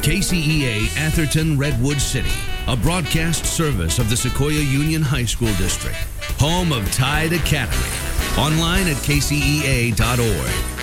KCEA Atherton Redwood City, a broadcast service of the Sequoia Union High School District, home of Tide Academy. Online at kcea.org.